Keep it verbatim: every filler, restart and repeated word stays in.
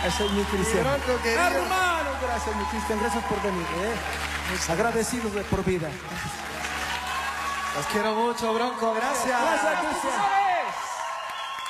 Ese es mi Cristian. Bronco, querido. Hermano, gracias, mi Cristian. Gracias por venir. ¿eh? Agradecidos de por vida. Los quiero mucho, Bronco. Gracias. Gracias, Cristian.